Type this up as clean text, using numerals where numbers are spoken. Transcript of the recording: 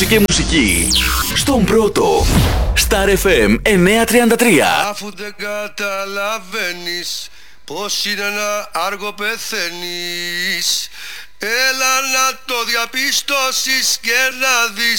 Και μουσική στον πρώτο Star FM 933. Αφού δεν καταλαβαίνεις πως είναι ένα άργο πεθαίνεις, έλα να το διαπιστώσεις και να δεις